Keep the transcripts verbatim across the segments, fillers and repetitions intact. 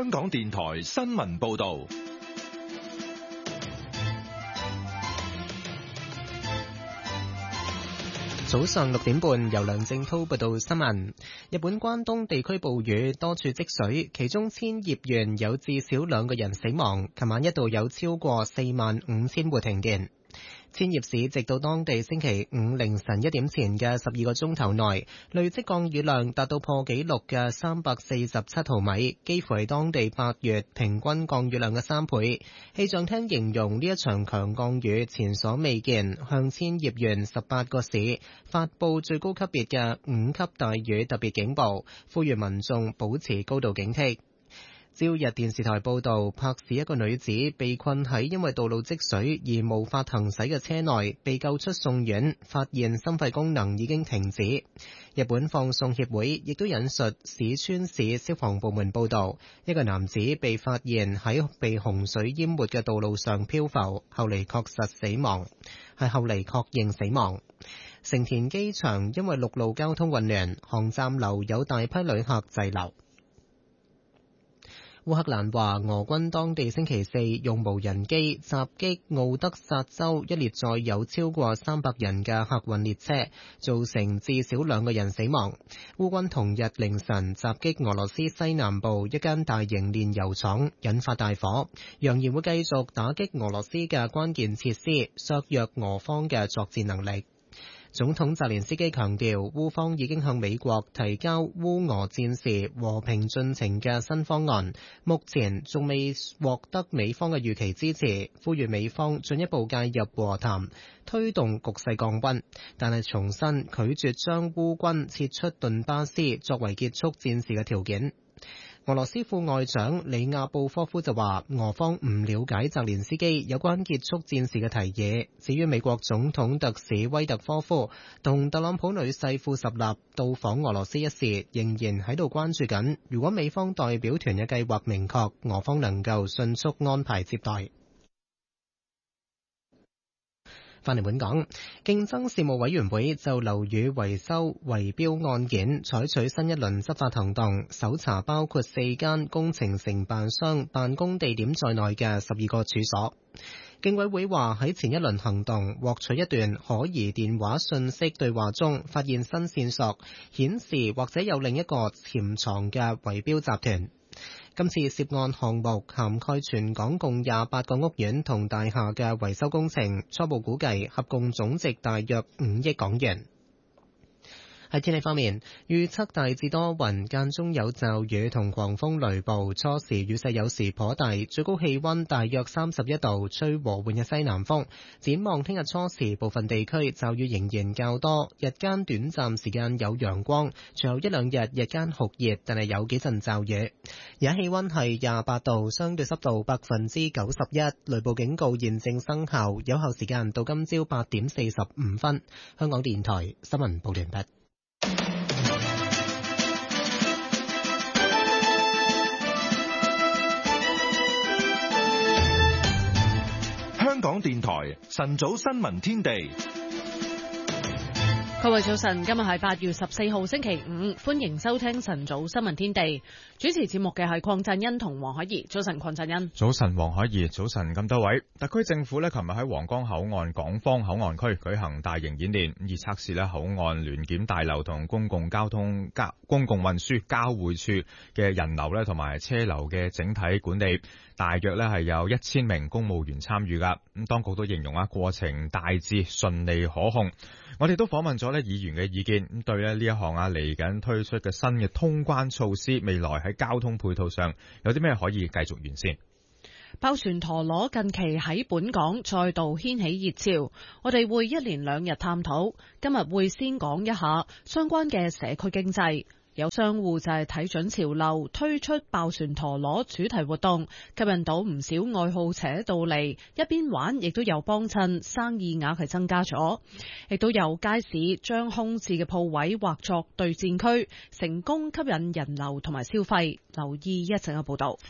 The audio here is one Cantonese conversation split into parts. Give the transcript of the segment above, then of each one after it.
香港電台新聞報道。 早上六點半，由梁正滔報道新聞。日本關東地區暴雨，多處積水，其中千葉縣有至少兩個人死亡。琴晚一度有超過四萬五千戶停電。千葉市直到當地星期五凌晨一點前嘅十二個鐘頭內，累積降雨量達到破紀錄嘅三百四十七毫米，幾乎係當地八月平均降雨量嘅三倍。氣象廳形容呢一場強降雨前所未見，向千葉縣十八個市發佈最高級別嘅五級大雨特別警報，呼籲民眾保持高度警惕。朝日電視台報道，柏市一個女子被困喺因為道路積水而無法行駛嘅車內，被救出送院，發現心肺功能已經停止。日本放送協會亦都引述市川市消防部門報道，一個男子被發現喺被洪水淹沒嘅道路上漂浮，後嚟確實死亡，係後嚟確認死亡。成田機場因為陸路交通混亂，航站樓有大批旅客滯留。烏克蘭話，俄軍當地星期四用無人機襲擊奧德薩州一列載有超過三百人嘅客運列車，造成至少兩個人死亡。烏軍同日凌晨襲擊俄羅斯西南部一間大型煉油廠，引發大火，揚言會繼續打擊俄羅斯嘅關鍵設施，削弱俄方嘅作戰能力。總統澤連斯基強調，烏方已經向美國提交烏俄戰事和平進程嘅新方案，目前仲未獲得美方嘅預期支持，呼籲美方進一步介入和談，推動局勢降溫，但係重申拒絕將烏軍撤出頓巴斯作為結束戰事嘅條件。俄羅斯副外長里亞布科夫就話，俄方唔了解澤連斯基有關結束戰事嘅提議。至於美國總統特使威特科夫同特朗普女婿庫什納到訪俄羅斯一事，仍然喺度關注緊。如果美方代表團嘅計劃明確，俄方能夠迅速安排接待。翻嚟本港，競爭事務委員會就樓宇維修圍標案件採取新一輪執法行動，搜查包括四間工程承辦商辦公地點在內嘅十二個處所。競委會話喺前一輪行動獲取一段可疑電話訊息對話中，發現新線索，顯示或者有另一個潛藏嘅圍標集團。今次涉案項目涵蓋全港共廿八個屋苑同大廈嘅維修工程，初步估計合共總值大約五億港元。喺天氣方面，預測大致多雲，間中有驟雨同狂風雷暴，初時雨勢有時頗大，最高氣溫大約三十一度，吹和緩嘅西南風。展望聽日初時，部分地區驟雨仍然較多，日間短暫時間有陽光，隨後一兩日日間酷熱，但係有幾陣驟雨。而家氣溫係廿八度，相對濕度百分之九十一，雷暴警告現正生效，有效時間到今朝八點四十五分。香港電台新聞報完畢。 香港電台晨早新聞天地， 各位早晨，今日係八月十四號星期五，歡迎收聽晨早新聞天地。主持節目嘅係鄺振欣同黃海怡。早晨，鄺振欣。 早晨，黃海怡。早晨，咁多位。特區政府呢，琴日喺皇崗口岸港方口岸區舉行大型演練，以測試呢口岸聯檢大樓同公共交通交公共運輸交匯處嘅人流呢，同埋車流嘅整體管理。大約呢係有一千名公務員參與噶，咁當局都形容啊過程大致順利可控。我哋都訪問咗呢議員嘅意見，咁對呢呢一項啊嚟緊推出嘅新嘅通關措施，未來喺交通配套上有啲咩可以繼續完善？ 爆旋陀螺近期喺本港再度掀起熱潮，我哋會一連兩日探討。今日會先講一下相關嘅社區經濟。有商戶就係睇準潮流，推出爆旋陀螺主題活動，吸引到唔少愛好者到嚟，一邊玩亦都有幫襯，生意額係增加咗。亦都有街市將空置嘅鋪位劃作對戰區，成功吸引人流同埋消費。留意一陣嘅報道。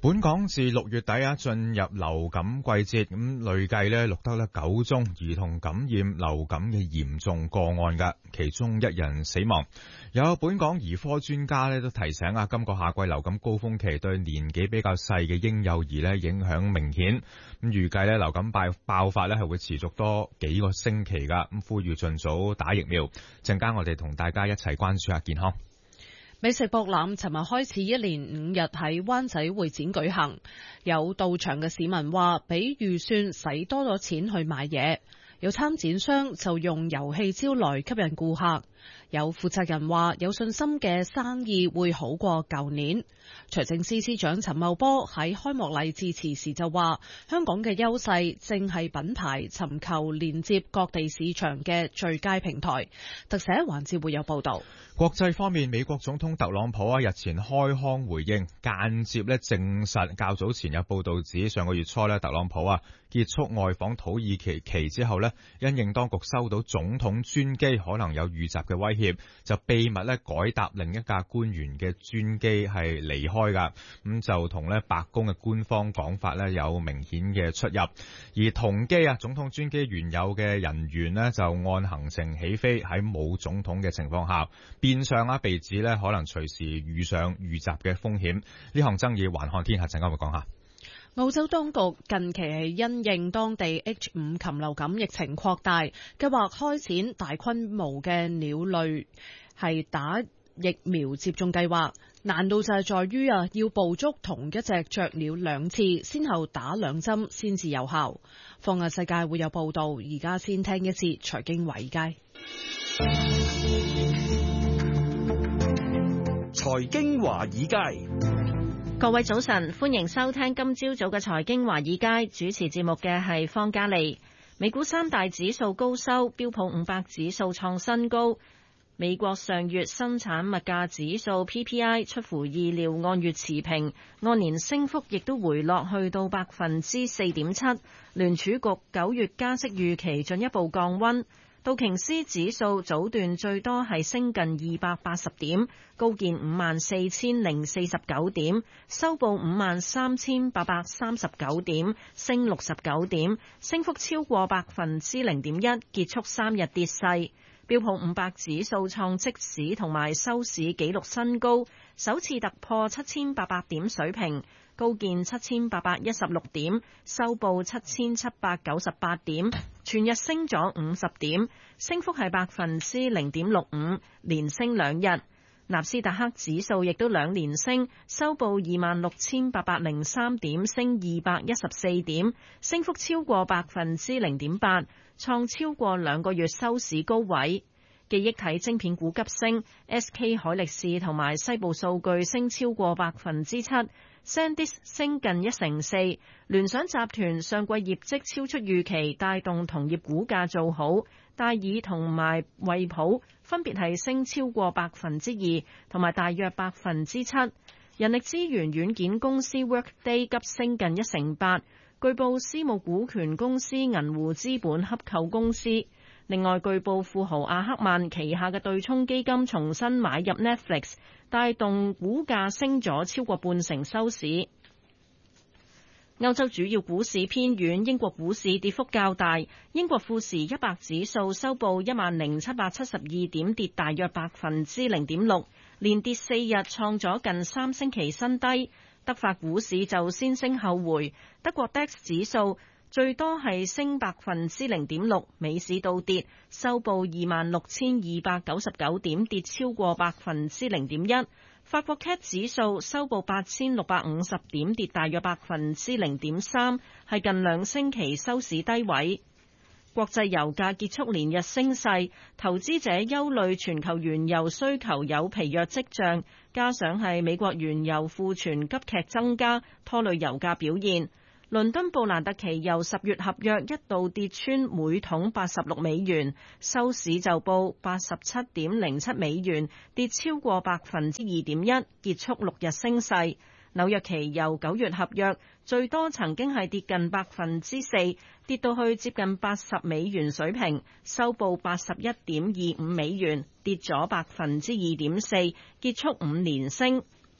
本港自六月底啊進入流感季節，咁累計咧錄得咧九宗兒童感染流感嘅嚴重個案㗎，其中一人死亡。有本港兒科專家咧都提醒啊，今個夏季流感高峰期對年紀比較細嘅嬰幼兒咧影響明顯。咁預計咧流感爆爆發咧係會持續多幾個星期㗎，咁呼籲盡早打疫苗。陣間我哋同大家一齊關注下健康。 美食博覽尋日開始一連五日喺灣仔會展舉行，有到場嘅市民話比預算使多咗錢去買嘢，有參展商就用遊戲招來吸引顧客，有負責人話有信心嘅生意會好過舊年。財政司司長陳茂波喺開幕禮致辭時就話，香港嘅優勢正係品牌尋求連接各地市場嘅最佳平台。特寫環節會有報道。 國際方面，美國總統特朗普啊日前開腔回應，間接咧證實較早前有報道指上個月初咧特朗普啊結束外訪土耳其期之後咧，因應當局收到總統專機可能有遇襲嘅威脅，就秘密咧改搭另一架官員嘅專機係離開噶，咁就同咧白宮嘅官方講法咧有明顯嘅出入。而同機啊總統專機原有嘅人員咧就按行程起飛，喺冇總統嘅情況下，變相啊被指咧可能隨時遇上遇襲嘅風險。呢項爭議環看天下陣間會講下。 澳洲當局近期係因應當地 H 五 禽流感疫情擴大，計劃開展大規模嘅鳥類係打疫苗接種計劃。難度就係在於啊，要捕捉同一隻雀鳥兩次，先後打兩針先至有效。放眼世界會有報道，而家先聽一次財經華爾街。 財經華爾街。 各位早晨，歡迎收聽今朝早嘅財經華爾街，主持節目嘅係方嘉利。美股三大指數高收，標普五百指數創新高。美國上月生產物價指數 P P I 出乎意料按月持平，按年升幅亦都回落去到百分之四點七。聯儲局九月加息預期進一步降溫。道瓊斯指數早段最多係升近二百八十點，高見五萬四千零四十九點，收報五萬三千八百三十九點，升六十九點，升幅超過百分之零點一，結束三日跌勢。標普五百指數創即市同埋收市紀錄新高，首次突破七千八百點水平，高見七千八百一十六點，收報七千七百九十八點，全日升咗五十點，升幅係百分之零點六五，連升兩日。納斯達克指數亦都兩連升，收報二萬六千八百零三點，升二百一十四點，升幅超過百分之零點八，創超過兩個月收市高位。記憶體晶片股急升 ，S K 海力士同埋西部數據升超過百分之七 ，SanDisk 升近一成四。聯想集團上季業績超出預期，帶動同業股價做好。戴爾同埋惠普分別係升超過百分之二，同埋大約百分之七。人力資源軟件公司 Workday 急升近一成八，據報私募股權公司銀湖資本洽購公司。另外，據報富豪阿克曼旗下嘅對沖基金重新買入 Netflix， 帶動股價升咗超過半成收市。歐洲主要股市偏軟，英國股市跌幅較大。英國富時一百指數收報一萬零七百七十二點，跌大約百分之零點六，連跌四日，創咗近三星期新低。德法股市就先升後回，德國 D A X 指數最多係升百分之零點六，美市倒跌，收報二萬六千二百九十九點，跌超過百分之零點一。法國 C A C 指數收報八千六百五十點，跌大約百分之零點三，係近兩星期收市低位。國際油價結束連日升勢，投資者憂慮全球原油需求有疲弱跡象，加上係美國原油庫存急劇增加，拖累油價表現。倫敦布蘭特期油十月合約一度跌穿每桶八十六美元，收市就報八十七點零七美元，跌超過百分之二點一，結束六日升勢。紐約期油九月合約最多曾經係跌近百分之四，跌到去接近八十美元水平，收報八十一點二五美元，跌咗百分之二點四，結束五連升。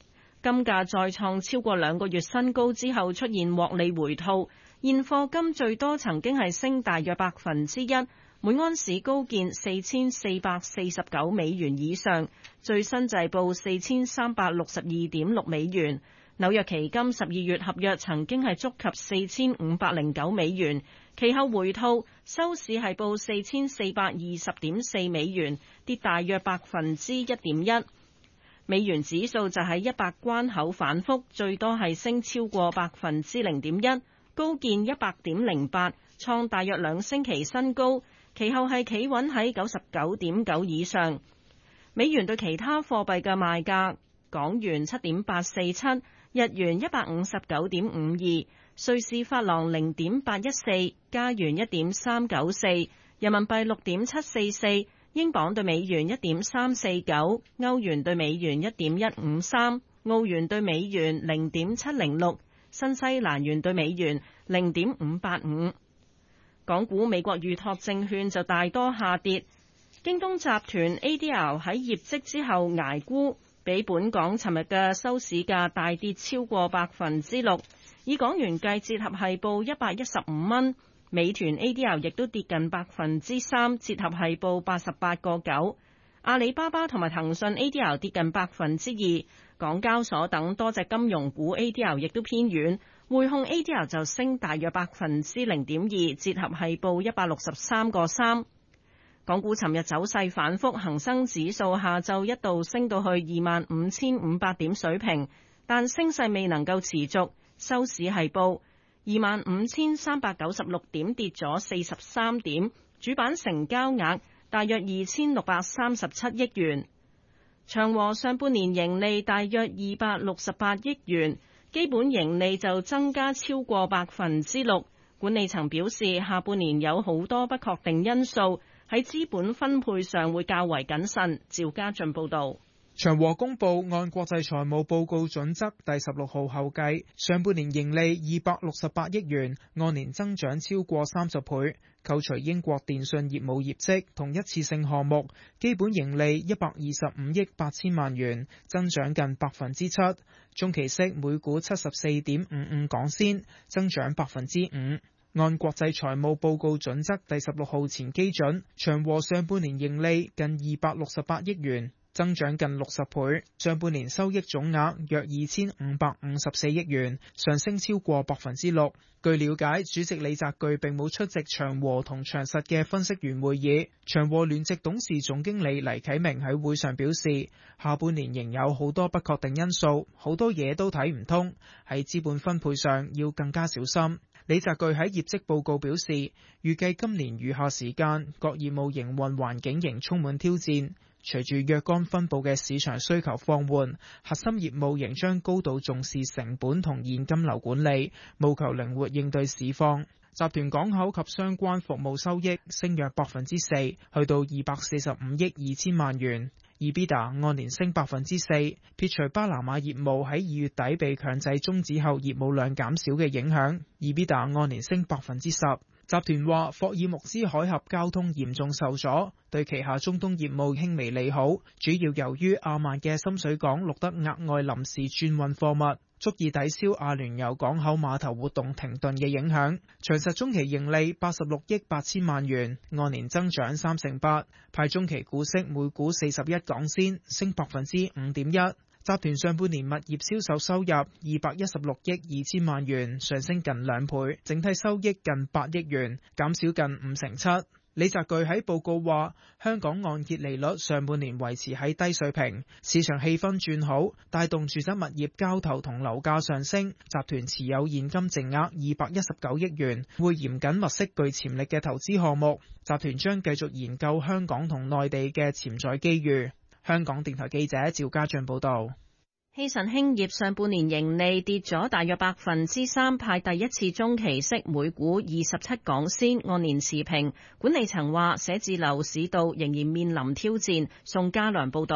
金價再創超過兩個月新高之後出現獲利回吐，現貨金最多曾經係升大約百分之一，每盎司高見四千四百四十九美元以上，最新就係報四千三百六十二點六美元。紐約期金十二月合約曾經係觸及四千五百零九美元，其後回吐，收市係報四千四百二十點四美元，跌大約百分之一點一。美元指數就喺一百關口反覆，最多係升超過百分之零點一，高見一百點零八，創大約兩星期新高。其後係企穩喺九十九點九以上。美元對其他貨幣嘅賣價：港元七點八四七，日元一百五十九點五二，瑞士法郎零點八一四，加元一點三九四，人民幣六點七四四。英鎊對美元一點三四九，歐元對美元一點一五三，澳元對美元零點七零六，新西蘭元對美元零點五八五。港股美國預託證券就大多下跌，京東集團 A D R 喺業績之後捱沽，比本港尋日嘅收市價大跌超過百分之六，以港元計折合係報一百一十五蚊。美團 A D R 亦都跌近百分之三，折合係報八十八個九。阿里巴巴同埋騰訊 A D R 跌近百分之二，港交所等多隻金融股 A D R 亦都偏軟，匯控 A D R 就升大約百分之零點二，折合係報一百六十三個三。港股尋日走勢反覆，恒生指數下晝一度升到去二萬五千五百點水平，但升勢未能夠持續，收市係報二萬五千三百九十六點，跌咗四十三點，主板成交額大約二千六百三十七億元。長和上半年盈利大約二百六十八億元，基本盈利就增加超過百分之六。管理層表示，下半年有好多不確定因素，喺資本分配上會較為謹慎。趙家俊報導。 長和公佈按國際財務報告準則第十六號後計，上半年盈利二百六十八億元，按年增長超過三十倍。扣除英國電訊業務業績同一次性項目，基本盈利一百二十五億八千萬元，增長近百分之七。中期息每股七十四點五五港仙，增長百分之五。按國際財務報告準則第十六號前基準，長和上半年盈利近二百六十八億元，增長近六十倍，上半年收益總額約二千五百五十四億元，上升超過百分之六。據了解，主席李澤鉅並冇出席長和同長實嘅分析員會議。長和聯席董事總經理黎啟明喺會上表示，下半年仍有好多不確定因素，好多嘢都睇唔通，喺資本分配上要更加小心。李澤鉅喺業績報告表示，預計今年餘下時間各業務營運環境仍充滿挑戰。隨住若干分佈嘅市場需求放緩，核心業務仍將高度重視成本同現金流管理，務求靈活應對市況。集團港口及相關服務收益升約百分之四，去到二百四十五億二千萬元。EBITDA 按年升百分之四，撇除巴拿馬業務喺二月底被強制終止後業務量減少嘅影響，EBITDA 按年升百分之十。集團話霍爾木茲海峽交通嚴重受阻，對旗下中東業務輕微利好，主要由於亞曼嘅深水港錄得額外臨時轉運貨物，足以抵消阿聯酋港口碼頭活動停頓嘅影響。長實中期盈利八十六億八千萬元，按年增長三成八，派中期股息每股四十一港仙，升百分之五點一。集團上半年物業銷售收入二百一十六億二千萬元，上升近兩倍，整體收益近八億元，減少近五成七。李澤鉅喺報告話，香港按揭利率上半年維持喺低水平，市場氣氛轉好，帶動住宅物業交投同樓價上升。集團持有現金淨額二百一十九億元，會嚴謹物色具潛力嘅投資項目。集團將繼續研究香港同內地嘅潛在機遇。香港電台記者趙家俊報道。 希慎興業上半年盈利跌咗大約百分之三，派第一次中期息每股二十七港仙，按年持平。管理層話寫字樓市道仍然面臨挑戰。宋家良報道。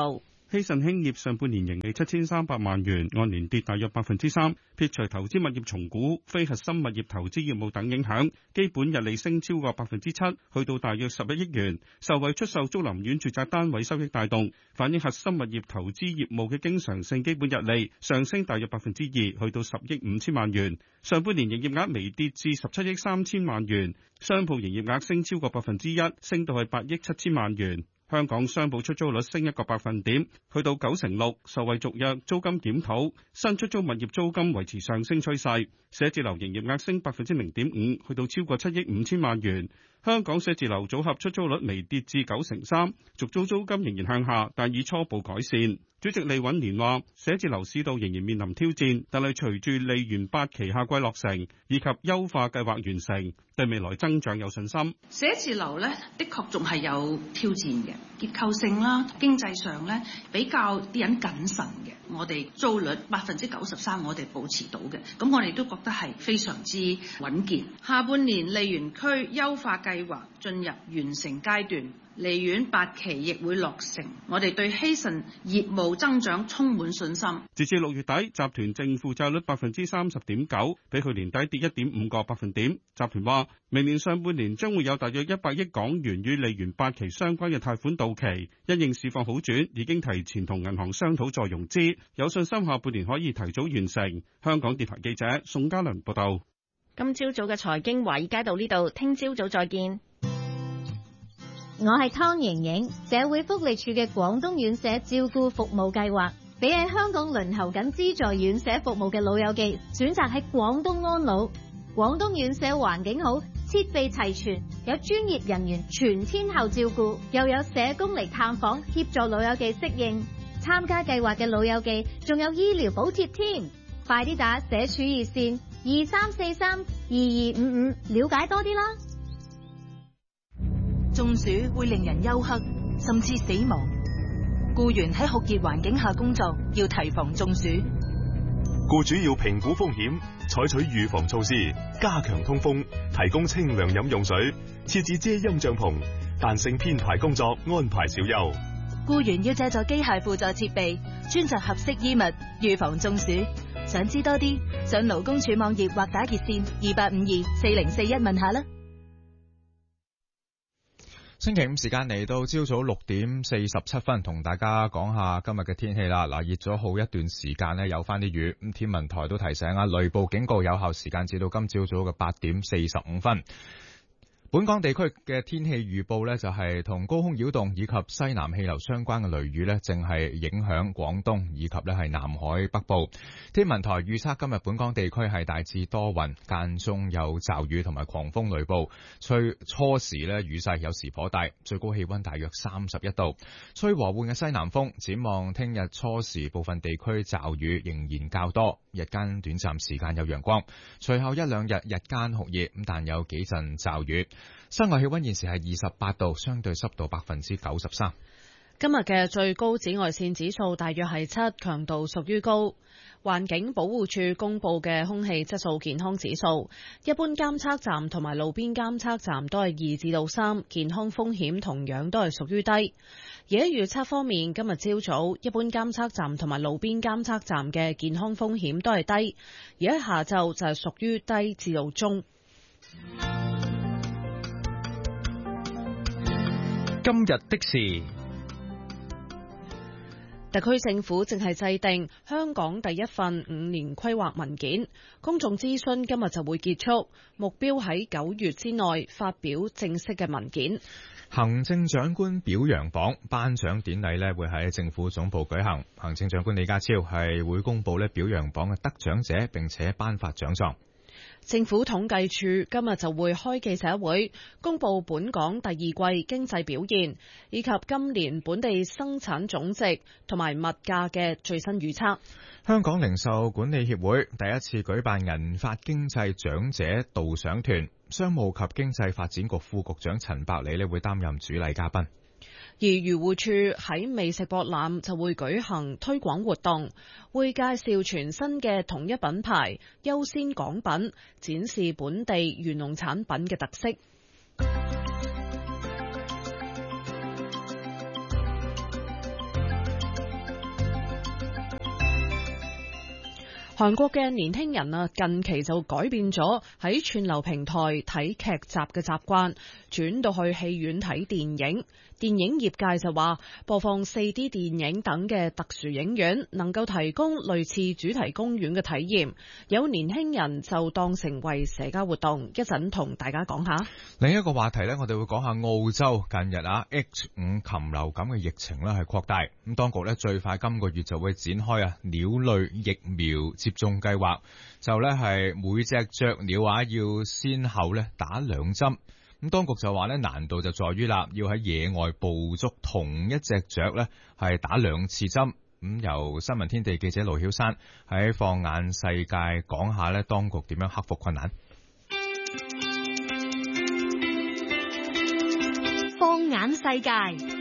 希慎興業上半年盈利七千三百萬元，按年跌大約百分之三。撇除投資物業重估、非核心物業投資業務等影響，基本日利升超過百分之七，去到大約十一億元。受惠出售竹林苑住宅單位收益帶動，反映核心物業投資業務嘅經常性基本日利上升大約百分之二，去到十億五千萬元。上半年營業額微跌至十七億三千萬元，商鋪營業額升超過百分之一，升到係八億七千萬元。香港商鋪出租率升一個百分點，去到九成六，受惠續約、租金檢討，新出租物業租金維持上升趨勢。寫字樓營業額升百分之零點五，去到超過七億五千萬元。香港寫字樓組合出租率微跌至九成三，續租租金仍然向下，但已初步改善。主席李允年話：寫字樓市道仍然面臨挑戰，但係隨住利園八期夏季落成以及優化計劃完成，對未來增長有信心。 寫字樓咧，的確仲係有挑戰嘅，結構性啦，經濟上咧比較啲人謹慎嘅。我哋租率百分之九十三，我哋保持到嘅，咁我哋都覺得係非常之穩健。下半年利園區優化計劃進入完成階段。利園八期亦會落成，我哋對希慎業務增長充滿信心。 截至六月底，集團淨負債率百分之三十點九，比去年底跌一點五個百分點。集團話，明年上半年將會有大約一百億港元與利園八期相關嘅貸款到期，因應市況好轉，已經提前同銀行商討再融資，有信心下半年可以提早完成。香港電台記者宋家良報道。 今朝早嘅財經華爾街到呢度，聽朝早再見。 我係湯瑩瑩，社會福利署嘅廣東院舍照顧服務計劃，俾喺香港輪候緊資助院舍服務嘅老友記選擇喺廣東安老。廣東院舍環境好，設備齊全，有專業人員全天候照顧，又有社工嚟探訪協助老友記適應。參加計劃嘅老友記仲有醫療補貼添，快啲打社署熱線二三四三二二五五了解多啲啦。 中暑會令人休克，甚至死亡。僱員喺酷熱環境下工作，要提防中暑。 僱主要評估風險，採取預防措施，加強通風，提供清涼飲用水，設置遮陰帳篷，彈性編排工作，安排小休。 僱員要借助機械輔助設備，穿着合適衣物，預防中暑。想知多啲，上勞工處網頁或打熱線二八五二四零四一問下啦。 星期五時間嚟到朝早六點四十七分，同大家講下今日嘅天氣啦。嗱，熱咗好一段時間呢，有翻啲雨。咁天文台都提醒啊，雷暴警告有效時間至到今朝早嘅八點四十五分。本港地區嘅天氣預報呢，就係同高空擾動以及西南氣流相關嘅雷雨呢，正係影響廣東以及呢係南海北部。天文台預測今日本港地區係大致多雲，間中有驟雨同埋狂風雷暴，吹初時呢雨勢有時頗大，最高氣溫大約三十一度，吹和緩嘅西南風。展望聽日初時部分地區驟雨仍然較多，日間短暫時間有陽光，隨後一兩日日間酷熱，咁但有幾陣驟雨。室外氣溫現時係二十八度，相對濕度百分之九十三。 今日嘅最高紫外線指數大約係七，強度屬於高。環境保護署公布嘅空氣質素健康指數，一般監測站同埋路邊監測站都係二至到三，健康風險同樣都係屬於低。而喺預測方面，今日朝早一般監測站同埋路邊監測站嘅健康風險都係低，而喺下晝就係屬於低至到中。 今日的事， 特區政府正係制定香港第一份五年規劃文件，公眾諮詢今日就會結束，目標喺九月之內發表正式嘅文件。 行政長官表揚榜頒獎典禮呢會喺政府總部舉行，行政長官李家超係會公布呢表揚榜嘅得獎者，並且頒發獎狀。 政府統計處今日就會開記者會，公布本港第二季經濟表現，以及今年本地生產總值同埋物價嘅最新預測。 香港零售管理協會第一次舉辦銀髮經濟長者導賞團，商務及經濟發展局副局長陳百里呢會擔任主禮嘉賓。 而漁護處喺美食博覽就會舉行推廣活動，會介紹全新嘅統一品牌優先港品，展示本地漁農產品嘅特色。 韓國嘅年輕人啊，近期就改變咗喺串流平台睇劇集嘅習慣，轉到去戲院睇電影。電影業界就話，播放 四 D 電影等嘅特殊影院能夠提供類似主題公園嘅體驗，有年輕人就當成為社交活動。一陣同大家講下。 另一個話題呢，我哋會講下澳洲近日啊 H 五 禽流感嘅疫情呢係擴大，咁當局呢最快今個月就會展開啊鳥類疫苗接種計劃，就呢係每隻雀鳥啊要先後呢打兩針。咁當局就話咧，難度就在於啦，要喺野外捕捉同一隻雀咧，係打兩次針。咁由新聞天地記者盧曉珊喺放眼世界講下咧，當局點樣克服困難。 放眼世界。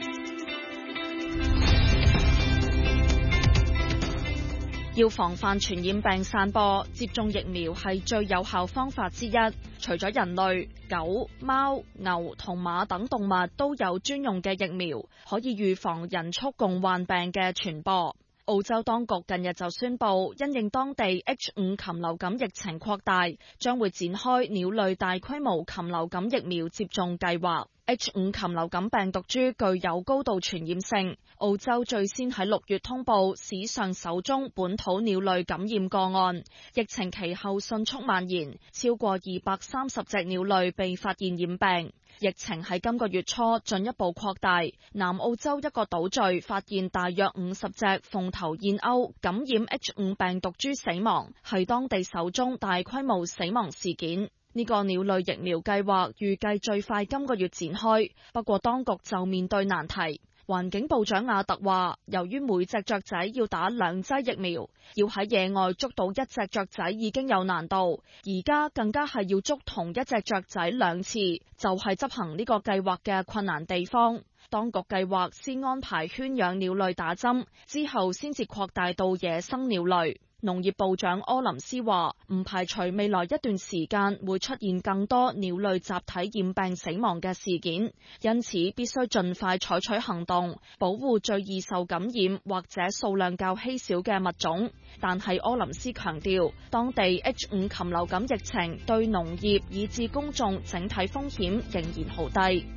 要防範傳染病散播，接種疫苗係最有效方法之一。除咗人類、狗、貓、牛同馬等動物都有專用嘅疫苗，可以預防人畜共患病嘅傳播。澳洲當局近日就宣布，因應當地 H 五 禽流感疫情擴大，將會展開鳥類大規模禽流感疫苗接種計劃。H 五 禽流感病毒株具有高度傳染性，澳洲最先喺六月通報史上首宗本土鳥類感染個案，疫情其後迅速蔓延，超過二百三十隻鳥類被發現染病。疫情喺今個月初進一步擴大，南澳洲一個島嶼發現大約五十隻鳳頭燕鷗感染 H 五 病毒株死亡，係當地首宗大規模死亡事件。呢個鳥類疫苗計劃預計最快今個月展開，不過當局就面對難題。環境部長亞特話，由於每隻雀仔要打兩劑疫苗，要喺野外捉到一隻雀仔已經有難度，而家更加係要捉同一隻雀仔兩次，就係執行呢個計劃嘅困難地方。當局計劃先安排圈養鳥類打針，之後先至擴大到野生鳥類。農業部長柯林斯話，唔排除未來一段時間會出現更多鳥類集體染病死亡嘅事件，因此必須盡快採取行動，保護最易受感染或者數量較稀少嘅物種。但係柯林斯強調，當地 H 五 禽流感疫情對農業以至公眾整體風險仍然好低。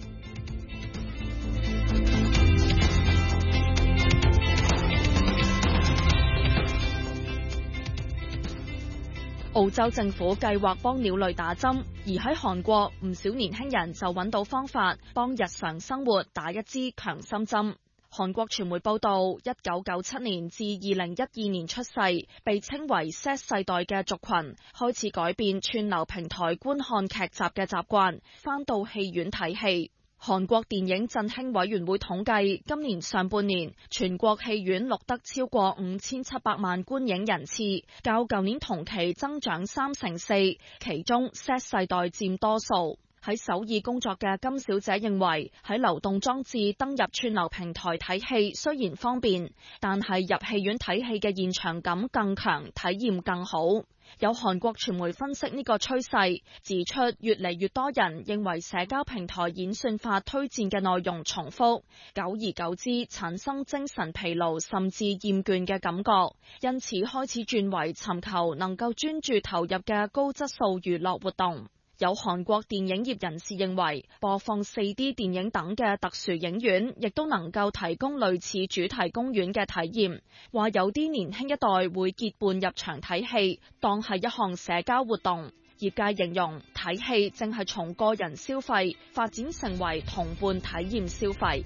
澳洲政府計劃幫鳥類打針，而喺韓國唔少年輕人就揾到方法幫日常生活打一支強心針。韓國傳媒報道，一九九七年至二零一二年出世，被稱為 Z 世代嘅族群開始改變串流平台觀看劇集嘅習慣，返到戲院睇戲。韓國電影振興委員會統計，今年上半年全國戲院錄得超過五千七百萬觀影人次，較舊年同期增長三成四，其中 Z 世代佔多數。喺首爾工作嘅金小姐認為，喺流動裝置登入串流平台睇戲雖然方便，但係入戲院睇戲嘅現場感更強，體驗更好。有韓國傳媒分析呢個趨勢，指出越嚟越多人認為社交平台演算法推薦嘅內容重複，久而久之產生精神疲勞甚至厭倦嘅感覺，因此開始轉為尋求能夠專注投入嘅高質素娛樂活動。有韓國電影業人士認為，播放 四 D 電影等嘅特殊影院，亦都能夠提供類似主題公園嘅體驗。話有啲年輕一代會結伴入場睇戲，當係一項社交活動。業界形容睇戲正係從個人消費發展成為同伴體驗消費。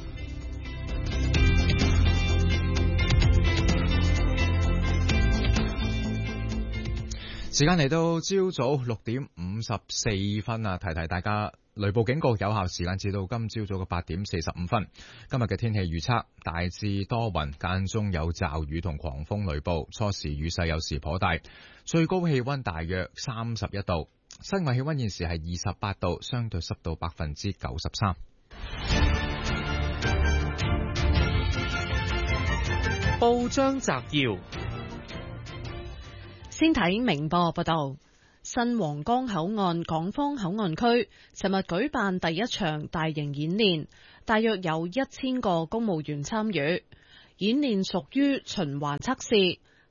時間嚟到朝早六點五十四分啊，提提大家，雷暴警告有效時間至到今朝早嘅八點四十五分。今日嘅天氣預測大致多雲，間中有驟雨同狂風雷暴，初時雨勢有時頗大，最高氣溫大約三十一度，室外氣溫現時係二十八度，相對濕度百分之九十三。 報章摘要。 先睇明報報道，新皇崗口岸港方口岸區尋日舉辦第一場大型演練，大約有一千個公務員參與。演練屬於循環測試，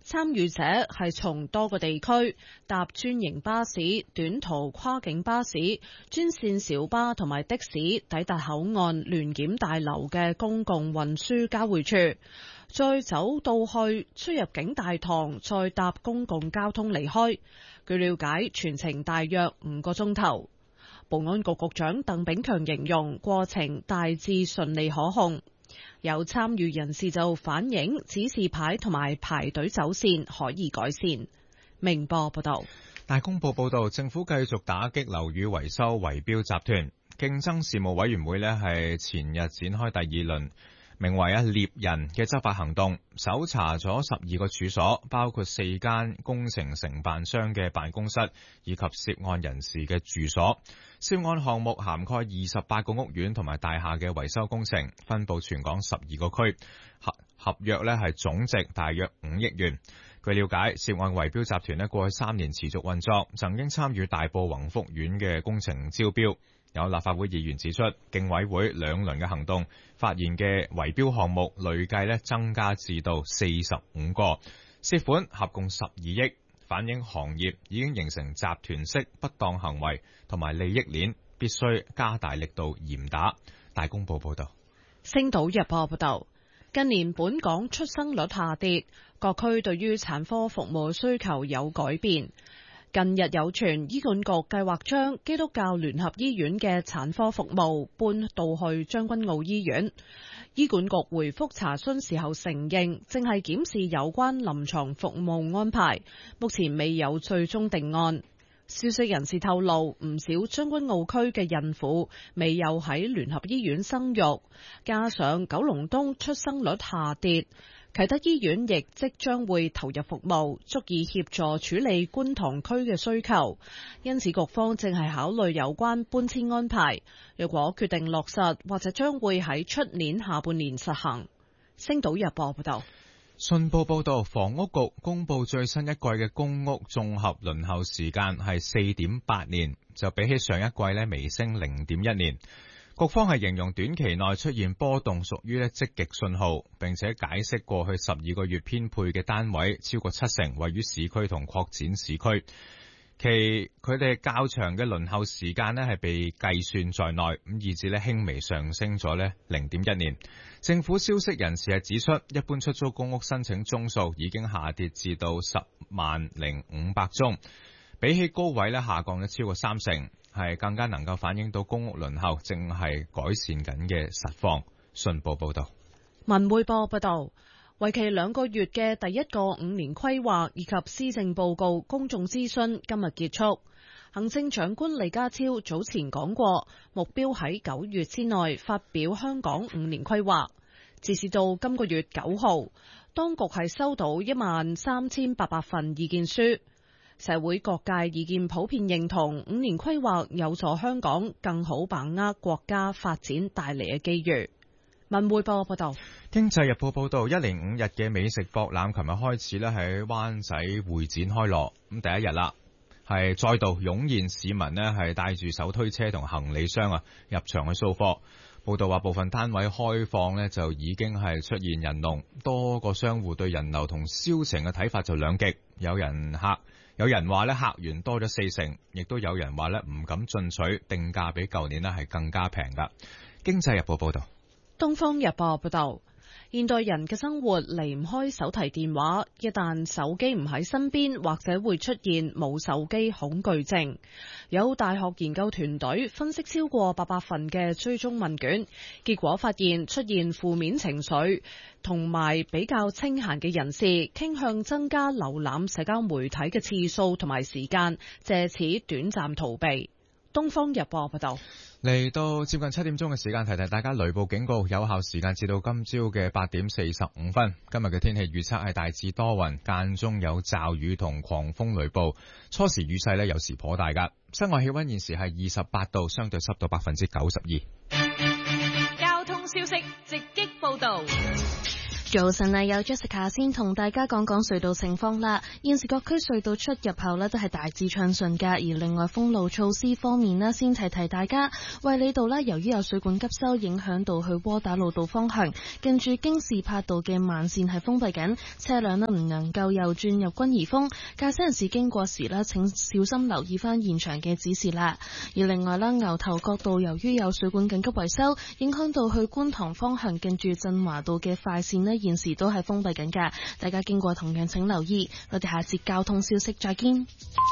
參與者係從多個地區搭專營巴士、短途跨境巴士、專線小巴同埋的士抵達口岸聯檢大樓嘅公共運輸交匯處，再走到去出入境大堂，再搭公共交通離開。據了解，全程大約五個鐘頭。保安局局長鄧炳強形容過程大致順利可控。有參與人士就反映指示牌同埋排隊走線可以改善。明報報道。 大公報報道，政府繼續打擊樓宇維修圍標集團。競爭事務委員會呢係前日展開第二輪名為啊獵人嘅執法行動，搜查咗十二個處所，包括四間工程承辦商嘅辦公室以及涉案人士嘅住所。涉案項目涵蓋二十八個屋苑同埋大廈嘅維修工程，分佈全港十二個區，合合約呢係總值大約五億元。據了解，涉案圍標集團呢過去三年持續運作，曾經參與大埔宏福苑嘅工程招標。有立法會議員指出，競委會兩輪嘅行動發現嘅圍標項目累計呢增加至到四十五個，涉款合共十二億，反映行業已經形成集團式不當行為同埋利益鏈，必須加大力度嚴打。大公報報道。 星島日報報道，近年本港出生率下跌，各區對於產科服務需求有改變。近日有傳，醫管局計劃將基督教聯合醫院嘅產科服務搬到去將軍澳醫院。醫管局回覆查詢時候承認，正係檢視有關臨床服務安排，目前未有最終定案。消息人士透露，唔少將軍澳區嘅孕婦未有喺聯合醫院生育，加上九龍東出生率下跌，啟德醫院亦即將會投入服務，足以協助處理觀塘區嘅需求。因此局方正係考慮有關搬遷安排，若果決定落實，或者將會喺出年下半年實行。星島日報報道。 信報報道，房屋局公布最新一季嘅公屋綜合輪候時間係四點八年，就比起上一季呢微升零點一年。局方係形容短期內出現波動屬於咧積極信號，並且解釋過去十二個月編配嘅單位超過七成位於市區同擴展市區，其佢哋較長嘅輪候時間呢係被計算在內，咁以至咧輕微上升咗咧零點一年。政府消息人士係指出，一般出租公屋申請宗數已經下跌至到十萬零五百宗，比起高位咧下降咗超過三成，係更加能夠反映到公屋輪候正係改善緊嘅實況。信報報道。 文匯報報道，為期兩個月嘅第一個五年規劃以及施政報告公眾諮詢今日結束。行政長官李家超早前講過，目標喺九月之內發表香港五年規劃。截至到今個月九號，當局係收到一萬三千八百份意見書，社會各界意見普遍認同五年規劃有助香港更好把握國家發展帶嚟嘅機遇。文匯報報道。 經濟日報報道，一連五日嘅美食博覽琴日開始咧喺灣仔會展開鑼，咁第一日啦，係再度湧現市民呢係帶住手推車同行李箱啊入場去掃貨。報道話部分單位開放呢就已經係出現人龍，多個商戶對人流同銷情嘅睇法就兩極，有人客有人話呢客源多咗四成，亦都有人話呢唔敢進取，定價比舊年呢係更加平噶。經濟日報報道。 東方日報報道，現代人嘅生活離唔開手提電話，一旦手機唔喺身邊，或者會出現冇手機恐懼症。有大學研究團隊分析超過八百份嘅追蹤問卷，結果發現出現負面情緒同埋比較清閒嘅人士，傾向增加瀏覽社交媒體嘅次數同埋時間，借此短暫逃避。東方日報報道。 嚟到接近七點鐘嘅時間，提提大家雷暴警告有效時間至到今朝嘅八點四十五分。今日嘅天氣預測係大致多雲，間中有驟雨同狂風雷暴，初時雨勢呢有時頗大噶。室外氣溫現時係二十八度，相對濕度百分之九十二。 交通消息直擊報道。 早晨啊，有 Jessica 先同大家講講隧道情況啦。現時各區隧道出入口呢都係大致暢順噶，而另外封路措施方面呢，先提提大家，衛理道呢由於有水管急修，影響到去窩打老道方向，近住京士柏道嘅慢線係封閉緊，車輛呢唔能夠右轉入軍怡峰，駕駛人士經過時呢，請小心留意翻現場嘅指示啦。而另外啦，牛頭角道由於有水管緊急維修，影響到去觀塘方向，近住振華道嘅快線呢，現時都係封閉緊㗎，大家經過同樣請留意。我哋下節交通消息再見。